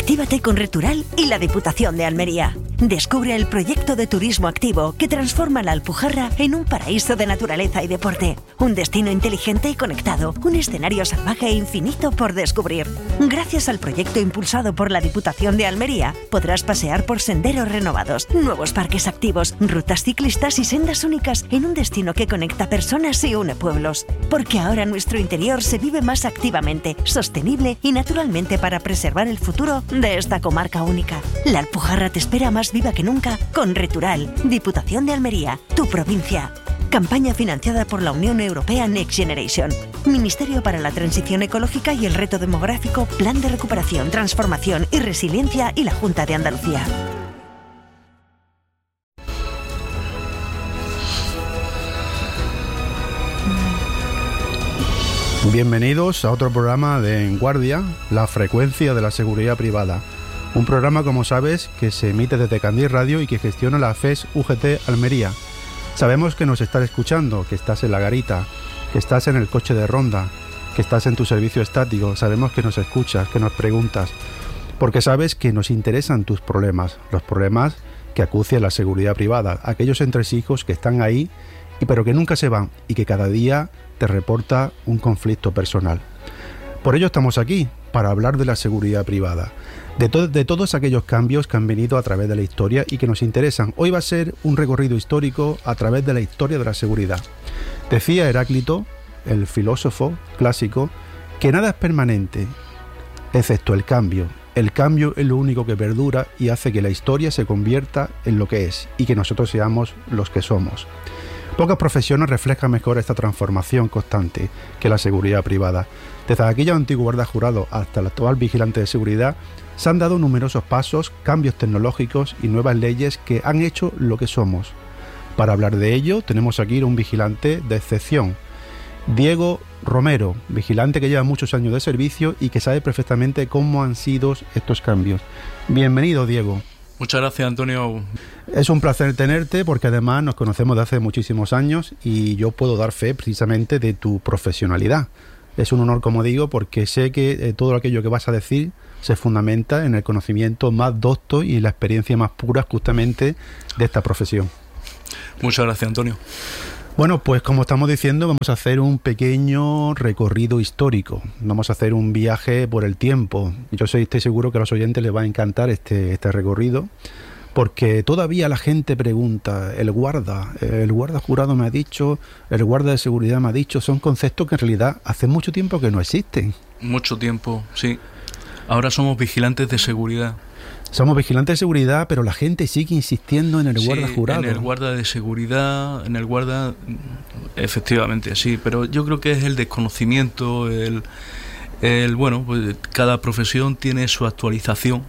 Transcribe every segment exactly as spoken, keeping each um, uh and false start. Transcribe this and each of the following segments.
Actívate con Retural y la Diputación de Almería. Descubre el proyecto de turismo activo que transforma la Alpujarra en un paraíso de naturaleza y deporte. Un destino inteligente y conectado, un escenario salvaje e infinito por descubrir. Gracias al proyecto impulsado por la Diputación de Almería, podrás pasear por senderos renovados, nuevos parques activos, rutas ciclistas y sendas únicas en un destino que conecta personas y une pueblos. Porque ahora nuestro interior se vive más activamente, sostenible y naturalmente para preservar el futuro de esta comarca única. La Alpujarra te espera más viva que nunca con Retural, Diputación de Almería, tu provincia. Campaña financiada por la Unión Europea Next Generation. Ministerio para la Transición Ecológica y el Reto Demográfico, Plan de Recuperación, Transformación y Resiliencia y la Junta de Andalucía. Bienvenidos a otro programa de En Guardia, la frecuencia de la seguridad privada. Un programa, como sabes, que se emite desde Candil Radio y que gestiona la F E S U G T Almería. Sabemos que nos estás escuchando, que estás en la garita, que estás en el coche de ronda, que estás en tu servicio estático. Sabemos que nos escuchas, que nos preguntas, porque sabes que nos interesan tus problemas, los problemas que acucia la seguridad privada, aquellos entresijos que están ahí, y pero que nunca se van y que cada día te reporta un conflicto personal. Por ello estamos aquí, para hablar de la seguridad privada, de, to- de todos aquellos cambios que han venido a través de la historia y que nos interesan. Hoy va a ser un recorrido histórico a través de la historia de la seguridad. Decía Heráclito, el filósofo clásico, que nada es permanente, excepto el cambio. El cambio es lo único que perdura y hace que la historia se convierta en lo que es y que nosotros seamos los que somos. Pocas profesiones reflejan mejor esta transformación constante que la seguridad privada. Desde aquellos antiguos guardas jurados hasta el actual vigilante de seguridad, se han dado numerosos pasos, cambios tecnológicos y nuevas leyes que han hecho lo que somos. Para hablar de ello, tenemos aquí un vigilante de excepción, Diego Romero, vigilante que lleva muchos años de servicio y que sabe perfectamente cómo han sido estos cambios. Bienvenido, Diego. Muchas gracias, Antonio. Es un placer tenerte porque además nos conocemos de hace muchísimos años y yo puedo dar fe precisamente de tu profesionalidad. Es un honor, como digo, porque sé que eh, todo aquello que vas a decir se fundamenta en el conocimiento más docto y en la experiencia más pura justamente de esta profesión. Muchas gracias, Antonio. Bueno, pues como estamos diciendo, vamos a hacer un pequeño recorrido histórico. Vamos a hacer un viaje por el tiempo. Yo soy, estoy seguro que a los oyentes les va a encantar este, este recorrido, porque todavía la gente pregunta, el guarda, el guarda jurado me ha dicho, el guarda de seguridad me ha dicho, son conceptos que en realidad hace mucho tiempo que no existen. Mucho tiempo, sí. Ahora somos vigilantes de seguridad. Somos vigilantes de seguridad, pero la gente sigue insistiendo en el sí, guarda jurado. En el guarda de seguridad, en el guarda, efectivamente, sí, pero yo creo que es el desconocimiento, el, el bueno, pues cada profesión tiene su actualización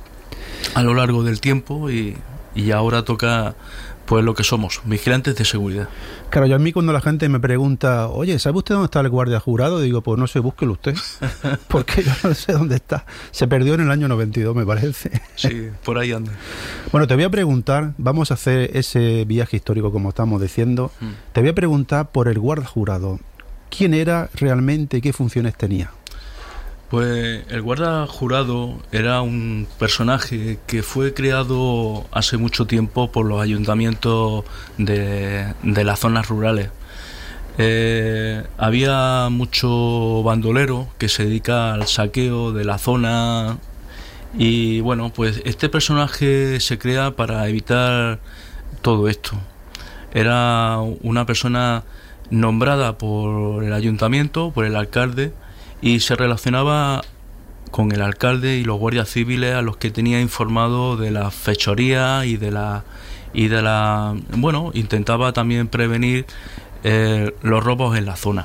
a lo largo del tiempo y, y ahora toca pues lo que somos, vigilantes de seguridad. Claro, yo a mí cuando la gente me pregunta, oye, ¿sabe usted dónde está el guardia jurado? Digo, pues no sé, búsquelo usted, porque yo no sé dónde está. Se perdió en el año noventa y dos, me parece. Sí, por ahí anda. Bueno, te voy a preguntar, vamos a hacer ese viaje histórico como estamos diciendo, mm. te voy a preguntar por el guardia jurado. ¿Quién era realmente y qué funciones tenía? Pues el guarda jurado era un personaje que fue creado hace mucho tiempo por los ayuntamientos de, de las zonas rurales. Eh, había mucho bandolero que se dedica al saqueo de la zona y bueno, pues este personaje se crea para evitar todo esto. Era una persona nombrada por el ayuntamiento, por el alcalde, y se relacionaba con el alcalde y los guardias civiles a los que tenía informado de las fechorías y de la y de la bueno, intentaba también prevenir eh, los robos en la zona.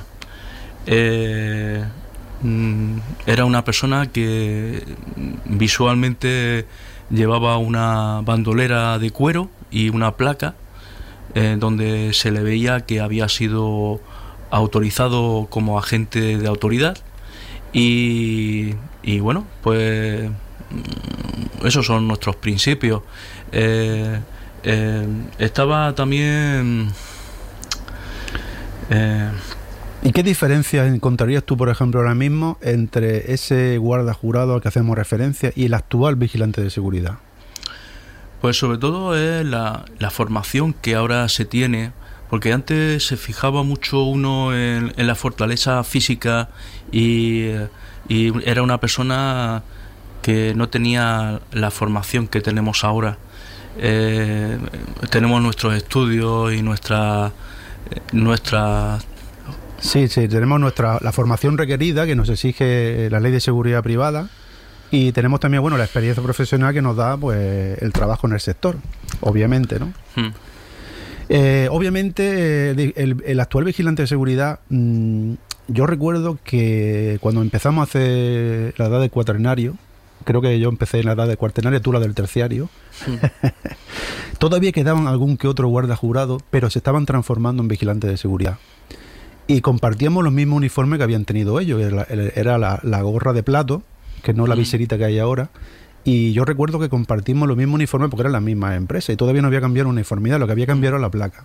Eh, era una persona que visualmente llevaba una bandolera de cuero y una placa eh, donde se le veía que había sido autorizado como agente de autoridad. Y, y bueno, pues esos son nuestros principios. Eh, eh, estaba también... Eh, ¿Y qué diferencia encontrarías tú, por ejemplo, ahora mismo entre ese guarda jurado al que hacemos referencia y el actual vigilante de seguridad? Pues sobre todo es la, la formación que ahora se tiene, porque antes se fijaba mucho uno en, en la fortaleza física y, y era una persona que no tenía la formación que tenemos ahora. Eh, tenemos nuestros estudios y nuestra nuestra Sí, sí, tenemos nuestra la formación requerida que nos exige la Ley de Seguridad Privada y tenemos también, bueno, la experiencia profesional que nos da pues el trabajo en el sector, obviamente, ¿no? Hmm. Eh, obviamente el, el, el actual vigilante de seguridad, mmm, yo recuerdo que cuando empezamos a hacer la edad de cuaternario, creo que yo empecé en la edad de cuaternario, tú la del terciario, hmm. todavía quedaban algún que otro guarda jurado, pero se estaban transformando en vigilantes de seguridad. Y compartíamos los mismos uniformes que habían tenido ellos. Era, era la, la gorra de plato, que no la viserita que hay ahora. Y yo recuerdo que compartimos los mismos uniformes porque eran las mismas empresas. Y todavía no había cambiado la uniformidad, lo que había cambiado era la placa.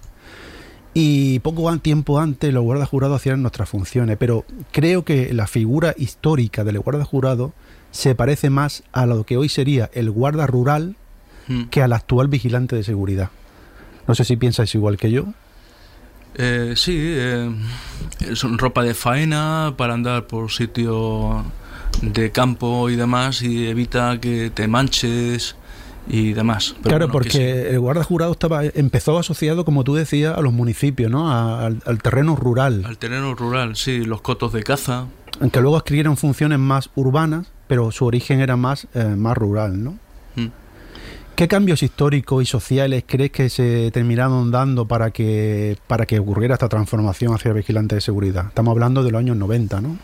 Y poco tiempo antes los guardas jurados hacían nuestras funciones. Pero creo que la figura histórica del guarda jurado se parece más a lo que hoy sería el guarda rural mm. que al actual vigilante de seguridad. No sé si piensas igual que yo. Eh, sí, eh, son ropa de faena para andar por sitios de campo y demás y evita que te manches y demás. Pero claro, bueno, porque sí. El guarda jurado estaba empezó asociado, como tú decías, a los municipios, ¿no? A, al, al terreno rural. Al terreno rural, sí, los cotos de caza. Aunque luego adquirieron funciones más urbanas, pero su origen era más, eh, más rural, ¿no? Mm. ¿Qué cambios históricos y sociales crees que se terminaron dando para que para que ocurriera esta transformación hacia el vigilante de seguridad? Estamos hablando de los años noventa, ¿no?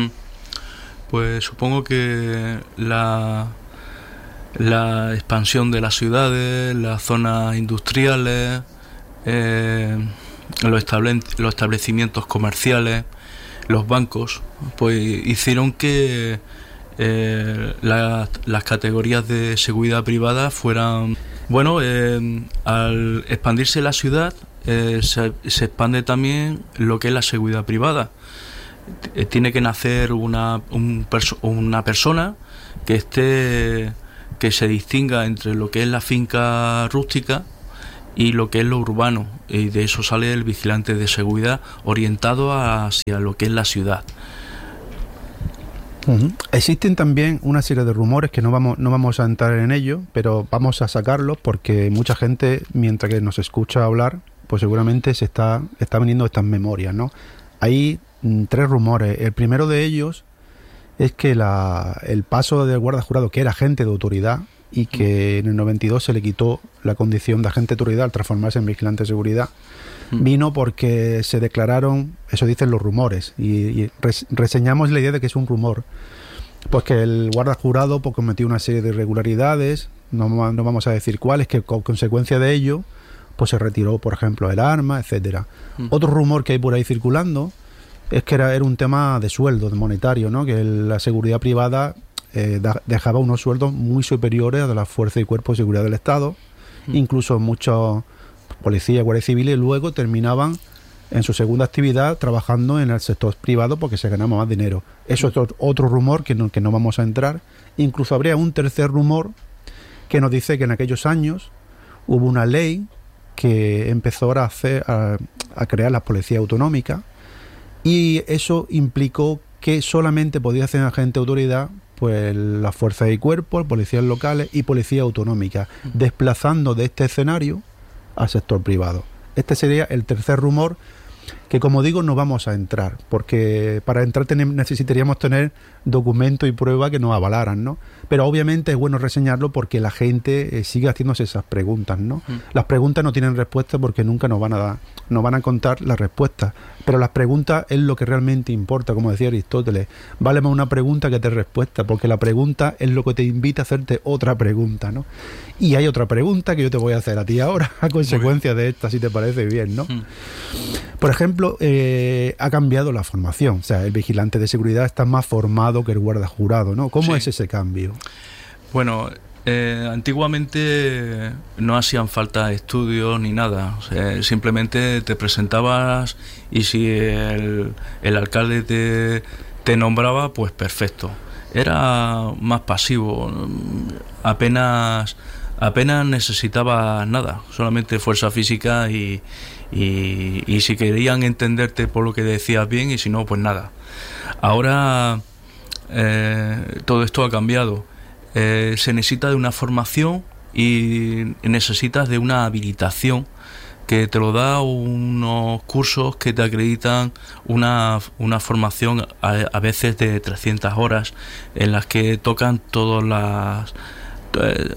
Pues supongo que la, la expansión de las ciudades, las zonas industriales, eh, los, estable, los establecimientos comerciales, los bancos, pues hicieron que Eh, la, las categorías de seguridad privada fueran bueno eh, al expandirse la ciudad eh, se, se expande también lo que es la seguridad privada. Eh, tiene que nacer una un perso- una persona que esté que se distinga entre lo que es la finca rústica y lo que es lo urbano, y de eso sale el vigilante de seguridad orientado hacia lo que es la ciudad. Uh-huh. Existen también una serie de rumores que no vamos no vamos a entrar en ello, pero vamos a sacarlos porque mucha gente, mientras que nos escucha hablar, pues seguramente se está está viniendo estas memorias, ¿no? Hay mm, tres rumores. El primero de ellos es que la, el paso del guarda jurado, que era agente de autoridad y que en el noventa y dos se le quitó la condición de agente de autoridad al transformarse en vigilante de seguridad, vino porque se declararon, eso dicen los rumores, y, y res, reseñamos la idea de que es un rumor, pues que el guarda jurado pues, cometió una serie de irregularidades, no, no vamos a decir cuáles, que con consecuencia de ello pues se retiró, por ejemplo, el arma, etcétera. Mm. Otro rumor que hay por ahí circulando es que era, era un tema de sueldo, de monetario, ¿no? Que el, la seguridad privada eh, da, dejaba unos sueldos muy superiores a de las fuerzas y cuerpos de seguridad del Estado, mm. incluso muchos policías, guardias civiles, y luego terminaban en su segunda actividad trabajando en el sector privado porque se ganaba más dinero. Eso es otro, otro rumor que no, que no vamos a entrar. Incluso habría un tercer rumor que nos dice que en aquellos años hubo una ley que empezó a, hacer, a, a crear la policía autonómica, y eso implicó que solamente podía ser agente de autoridad pues las fuerzas y cuerpos, policías locales y policía autonómica, desplazando de este escenario al sector privado. Este sería el tercer rumor, que como digo no vamos a entrar, porque para entrar ten- necesitaríamos tener documentos y pruebas que nos avalaran, ¿no? Pero obviamente es bueno reseñarlo porque la gente eh, sigue haciéndose esas preguntas, ¿no? Mm. Las preguntas no tienen respuesta porque nunca nos van a dar, nos van a contar las respuestas, pero las preguntas es lo que realmente importa, como decía Aristóteles. Vale más una pregunta que te respuesta, porque la pregunta es lo que te invita a hacerte otra pregunta, ¿no? Y hay otra pregunta que yo te voy a hacer a ti ahora, a consecuencia de esta, si te parece bien, ¿no? Mm. Por ejemplo, eh, ha cambiado la formación, o sea, el vigilante de seguridad está más formado que el guarda jurado, ¿no? ¿Cómo sí. es ese cambio? Bueno, Eh, antiguamente no hacían falta estudios ni nada, o sea, simplemente te presentabas y si el, el alcalde te, te nombraba, pues perfecto. Era más pasivo, apenas apenas necesitaba nada, solamente fuerza física y, y, y si querían entenderte por lo que decías bien, y si no, pues nada. Ahora eh, todo esto ha cambiado. Eh, se necesita de una formación y necesitas de una habilitación que te lo da unos cursos que te acreditan una, una formación a, a veces de trescientas horas en las que tocan todas las eh,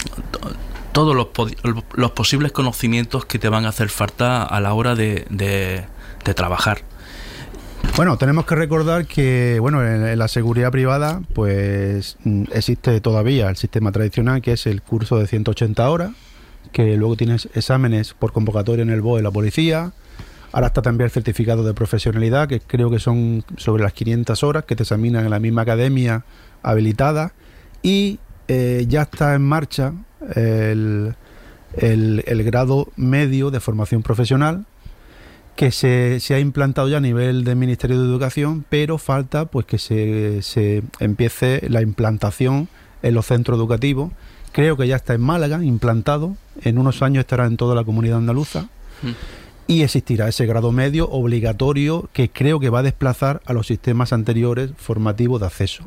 todos los, los posibles conocimientos que te van a hacer falta a la hora de, de, de trabajar. Bueno, tenemos que recordar que bueno, en, en la seguridad privada pues existe todavía el sistema tradicional, que es el curso de ciento ochenta horas, que luego tienes exámenes por convocatoria en el B O E de la policía. Ahora está también el certificado de profesionalidad, que creo que son sobre las quinientas horas, que te examinan en la misma academia habilitada. Y eh, ya está en marcha el, el, el grado medio de formación profesional, que se, se ha implantado ya a nivel del Ministerio de Educación, pero falta pues que se, se empiece la implantación en los centros educativos. Creo que ya está en Málaga implantado, en unos años estará en toda la comunidad andaluza, mm. y existirá ese grado medio obligatorio que creo que va a desplazar a los sistemas anteriores formativos de acceso.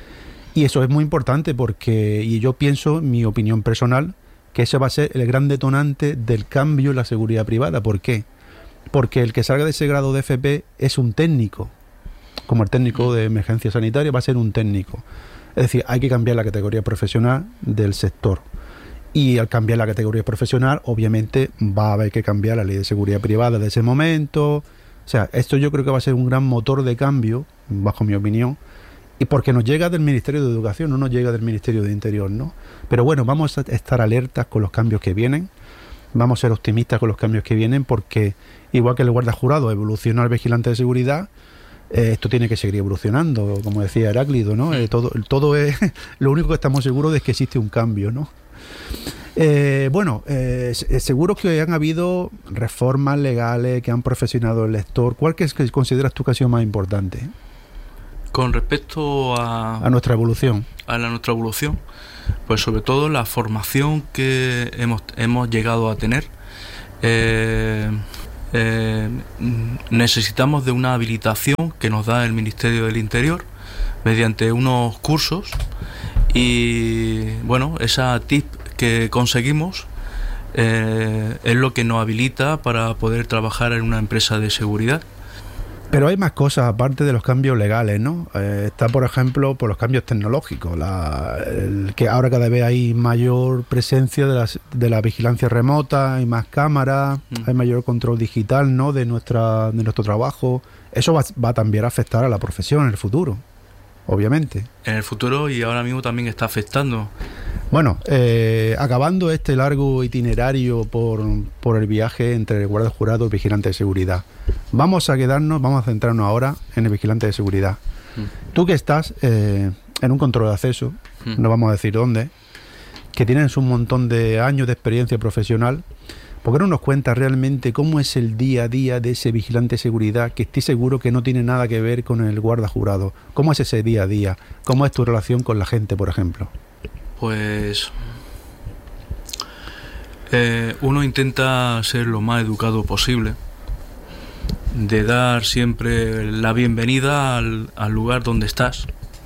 Y eso es muy importante porque, y yo pienso, mi opinión personal, que ese va a ser el gran detonante del cambio en la seguridad privada. ¿Por qué? Porque el que salga de ese grado de F P es un técnico, como el técnico de emergencia sanitaria va a ser un técnico. Es decir, hay que cambiar la categoría profesional del sector. Y al cambiar la categoría profesional, obviamente va a haber que cambiar la ley de seguridad privada de ese momento. O sea, esto yo creo que va a ser un gran motor de cambio, bajo mi opinión, y porque nos llega del Ministerio de Educación, no nos llega del Ministerio de Interior, ¿no? Pero bueno, vamos a estar alertas con los cambios que vienen. Vamos a ser optimistas con los cambios que vienen, porque igual que el guarda jurado evoluciona al vigilante de seguridad, eh, esto tiene que seguir evolucionando, como decía Heráclito, ¿no? Eh, todo, todo es, lo único que estamos seguros es que existe un cambio, ¿no? Eh, bueno, eh, seguro que han habido reformas legales que han profesionado el lector. ¿Cuál que, es, que consideras tú que ha sido más importante? Con respecto a... A nuestra evolución. A la nuestra evolución. Pues sobre todo la formación que hemos, hemos llegado a tener. Eh, eh, necesitamos de una habilitación que nos da el Ministerio del Interior mediante unos cursos, y bueno, esa T I P que conseguimos eh, es lo que nos habilita para poder trabajar en una empresa de seguridad. Pero hay más cosas aparte de los cambios legales, ¿no? Eh, está, por ejemplo, por los cambios tecnológicos, la, el, que ahora cada vez hay mayor presencia de, las, de la vigilancia remota, hay más cámaras, mm. hay mayor control digital, ¿no? De nuestra de nuestro trabajo. Eso va, va también a afectar a la profesión en el futuro, obviamente. En el futuro, y ahora mismo también está afectando. Bueno, eh, acabando este largo itinerario por, por el viaje entre el guardia jurado y el vigilante de seguridad, vamos a quedarnos, vamos a centrarnos ahora en el vigilante de seguridad. Mm. Tú que estás eh, en un control de acceso, mm. no vamos a decir dónde, que tienes un montón de años de experiencia profesional, ¿por qué no nos cuentas realmente cómo es el día a día de ese vigilante de seguridad, que estoy seguro que no tiene nada que ver con el guarda jurado? ¿Cómo es ese día a día? ¿Cómo es tu relación con la gente, por ejemplo? Pues eh, uno intenta ser lo más educado posible, de dar siempre la bienvenida al, al lugar donde estás,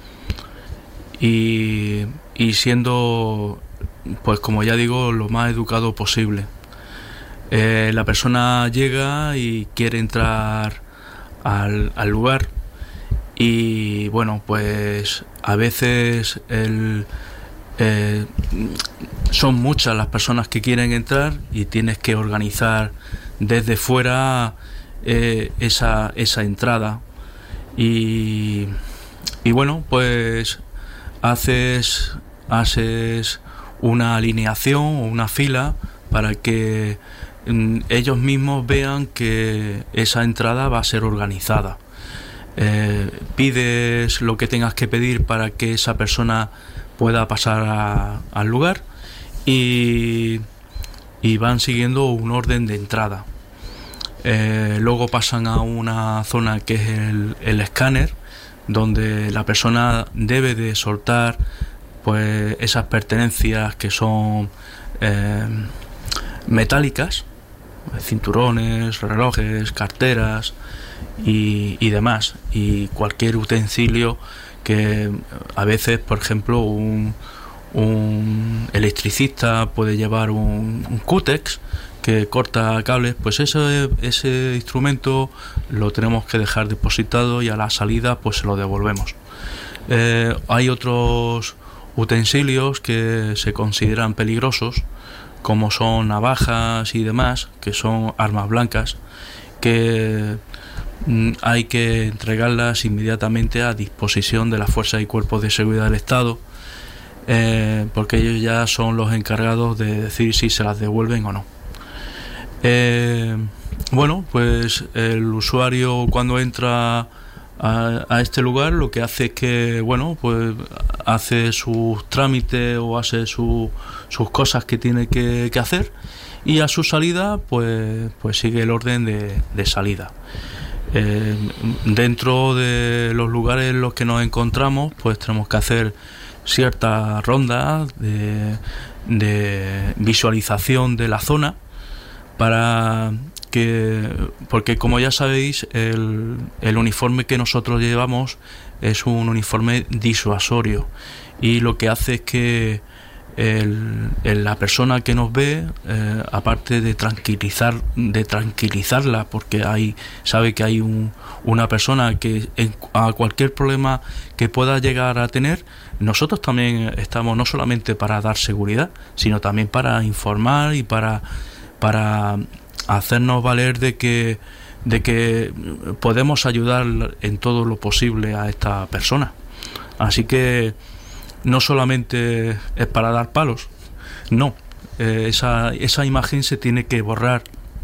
y, y siendo, pues como ya digo, lo más educado posible. Eh, la persona llega y quiere entrar al, al lugar, y bueno, pues a veces el Eh, son muchas las personas que quieren entrar y tienes que organizar desde fuera eh, esa, esa entrada, y, y bueno, pues haces, haces una alineación o una fila para que mm, ellos mismos vean que esa entrada va a ser organizada. Eh, pides lo que tengas que pedir para que esa persona pueda pasar a, al lugar y, y van siguiendo un orden de entrada. Eh, luego pasan a una zona que es el, el escáner, donde la persona debe de soltar pues esas pertenencias que son eh, metálicas, cinturones, relojes, carteras y, y demás, y cualquier utensilio que a veces, por ejemplo, un, un electricista puede llevar un, un cútex que corta cables, pues ese, ese instrumento lo tenemos que dejar depositado y a la salida pues se lo devolvemos. Eh, hay otros utensilios que se consideran peligrosos, como son navajas y demás, que son armas blancas, que mm, hay que entregarlas inmediatamente a disposición de las fuerzas y cuerpos de seguridad del Estado, eh, porque ellos ya son los encargados de decir si se las devuelven o no. Eh, bueno, pues el usuario cuando entra a, a este lugar lo que hace es que, bueno, pues hace sus trámites o hace su, sus cosas que tiene que, que hacer, y a su salida pues, pues sigue el orden de, de salida. Eh, dentro de los lugares en los que nos encontramos pues tenemos que hacer ciertas rondas de, de visualización de la zona, para que, porque como ya sabéis, el, el uniforme que nosotros llevamos es un uniforme disuasorio, y lo que hace es que el, el, la persona que nos ve, eh, aparte de tranquilizar, de tranquilizarla, porque hay, sabe que hay un, una persona que en, a cualquier problema que pueda llegar a tener, nosotros también estamos no solamente para dar seguridad, sino también para informar y para para hacernos valer de que de que podemos ayudar en todo lo posible a esta persona. Así que no solamente es para dar palos, no, eh, esa, esa imagen se tiene que borrar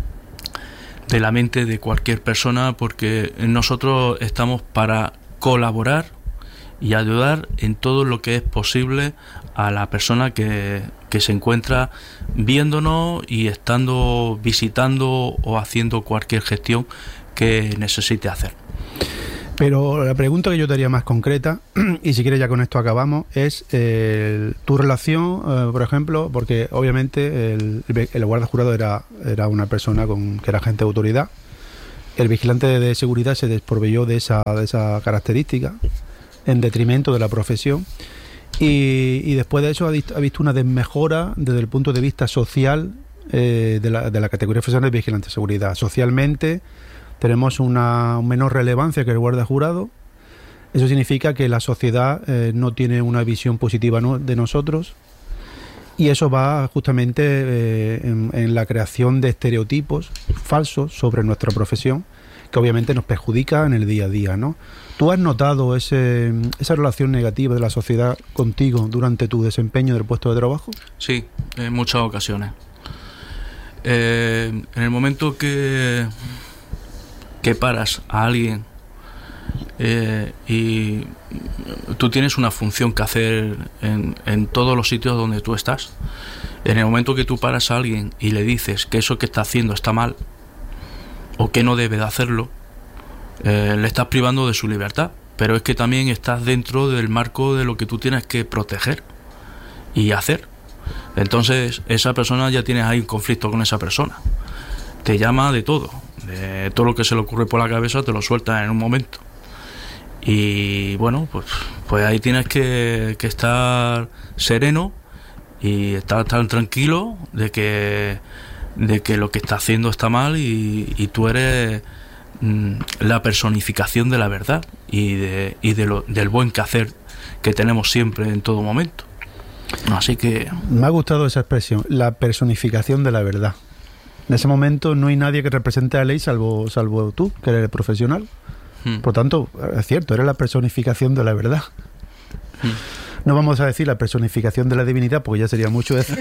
de la mente de cualquier persona, porque nosotros estamos para colaborar y ayudar en todo lo que es posible a la persona que, que se encuentra viéndonos y estando visitando o haciendo cualquier gestión que necesite hacer. Pero la pregunta que yo te haría más concreta, y si quieres ya con esto acabamos, es eh, tu relación, eh, por ejemplo, porque obviamente el, el guardia jurado era, era una persona con, que era agente de autoridad, el vigilante de seguridad se desproveyó de esa, de esa característica en detrimento de la profesión, y, y después de eso ha visto, ha visto una desmejora desde el punto de vista social eh, de, la, de la categoría profesional de vigilante de seguridad. Socialmente tenemos una menor relevancia que el guardia jurado. Eso significa que la sociedad eh, no tiene una visión positiva no, de nosotros, y eso va justamente eh, en, en la creación de estereotipos falsos sobre nuestra profesión, que obviamente nos perjudica en el día a día, ¿no? ¿Tú has notado ese, esa relación negativa de la sociedad contigo durante tu desempeño del puesto de trabajo? Sí, en muchas ocasiones. Eh, en el momento que, que paras a alguien eh, y tú tienes una función que hacer en, en todos los sitios donde tú estás, en el momento que tú paras a alguien y le dices que eso que está haciendo está mal o que no debe de hacerlo, eh, le estás privando de su libertad, pero es que también estás dentro del marco de lo que tú tienes que proteger y hacer. Entonces esa persona, ya tienes ahí un conflicto con esa persona, te llama de todo, de todo lo que se le ocurre por la cabeza te lo suelta en un momento, y bueno, pues, pues ahí tienes que, que estar sereno y estar tan tranquilo de que de que lo que está haciendo está mal, y, y tú eres mm, la personificación de la verdad y, de, y de lo, del buen quehacer que tenemos siempre en todo momento. Así que... Me ha gustado esa expresión, la personificación de la verdad. En ese momento no hay nadie que represente a la ley salvo, salvo tú, que eres el profesional. Hmm. Por tanto, es cierto, eres la personificación de la verdad. Hmm. No vamos a decir la personificación de la divinidad, porque ya sería mucho decir.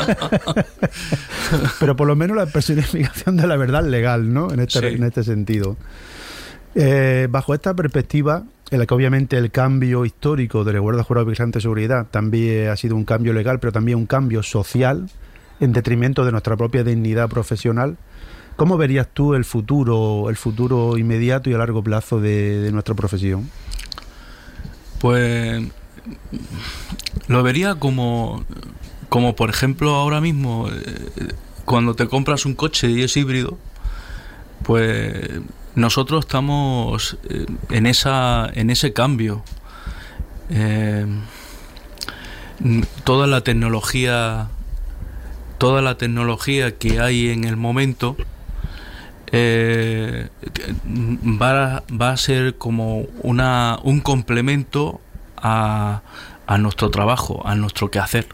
Pero por lo menos la personificación de la verdad legal, ¿no? En este, sí. en este sentido. Eh, bajo esta perspectiva, en la que obviamente el cambio histórico del guarda jurado vigilante de seguridad también ha sido un cambio legal, pero también un cambio social en detrimento de nuestra propia dignidad profesional. ¿Cómo verías tú el futuro, el futuro inmediato y a largo plazo de, de nuestra profesión? Pues lo vería como, como por ejemplo ahora mismo, eh, cuando te compras un coche y es híbrido, pues nosotros estamos eh, en esa en ese cambio. Eh, toda la tecnología, toda la tecnología que hay en el momento eh, va, va a ser como una un complemento a, a nuestro trabajo, a nuestro quehacer.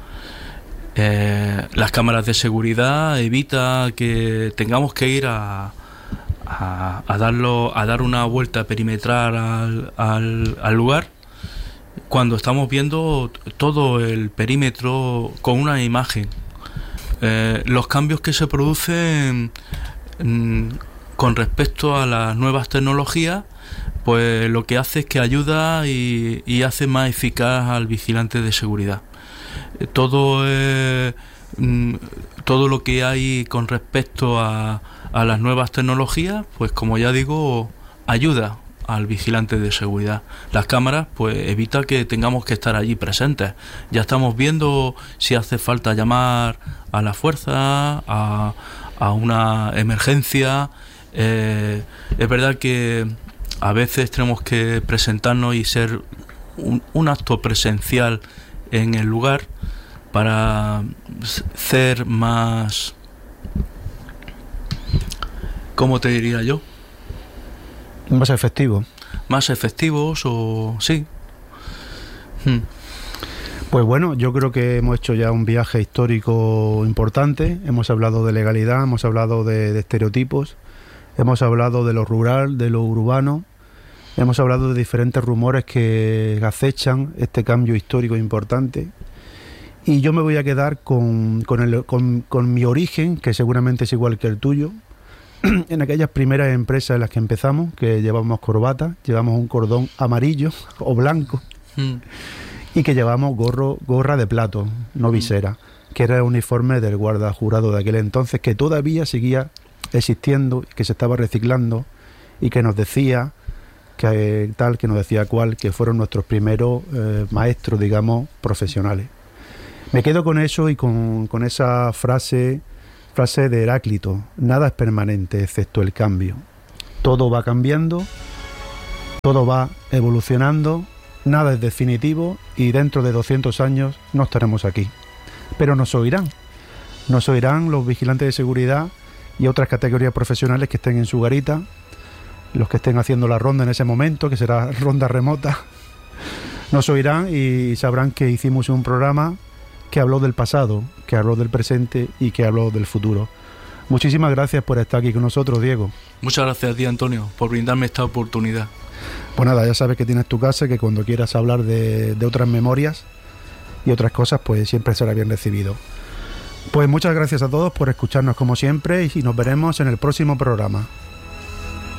Eh, las cámaras de seguridad evita que tengamos que ir a A, a darlo a dar una vuelta perimetral al, al, al lugar cuando estamos viendo todo el perímetro con una imagen. Eh, los cambios que se producen mm, con respecto a las nuevas tecnologías, pues lo que hace es que ayuda y, y hace más eficaz al vigilante de seguridad. Eh, todo eh, mm, todo lo que hay con respecto a a las nuevas tecnologías, pues como ya digo, ayuda al vigilante de seguridad. Las cámaras, pues evita que tengamos que estar allí presentes. Ya estamos viendo si hace falta llamar a la fuerza, a, a una emergencia. Eh, es verdad que a veces tenemos que presentarnos y ser un, un acto presencial en el lugar para ser más... ¿Cómo te diría yo? Más efectivo. Más efectivos o... sí. Hmm. Pues bueno, yo creo que hemos hecho ya un viaje histórico importante. Hemos hablado de legalidad, hemos hablado de, de estereotipos, hemos hablado de lo rural, de lo urbano, hemos hablado de diferentes rumores que acechan este cambio histórico importante. Y yo me voy a quedar con, con, el, con, con mi origen, que seguramente es igual que el tuyo. En aquellas primeras empresas en las que empezamos, que llevábamos corbata, llevamos un cordón amarillo o blanco mm. y que llevamos gorro, gorra de plato, no visera, mm. que era el uniforme del guarda jurado de aquel entonces, que todavía seguía existiendo, que se estaba reciclando y que nos decía que tal, que nos decía cual, que fueron nuestros primeros eh, maestros, digamos, profesionales. Me quedo con eso y con, con esa frase... Frase de Heráclito: nada es permanente excepto el cambio. Todo va cambiando, todo va evolucionando, nada es definitivo y dentro de doscientos años no estaremos aquí. Pero nos oirán, nos oirán los vigilantes de seguridad y otras categorías profesionales que estén en su garita, los que estén haciendo la ronda en ese momento, que será ronda remota, nos oirán y sabrán que hicimos un programa que habló del pasado, que habló del presente y que habló del futuro. Muchísimas gracias por estar aquí con nosotros, Diego. Muchas gracias a ti, Antonio, por brindarme esta oportunidad. Pues nada, ya sabes que tienes tu casa, que cuando quieras hablar de, de otras memorias y otras cosas, pues siempre será bien recibido. Pues muchas gracias a todos por escucharnos como siempre y nos veremos en el próximo programa.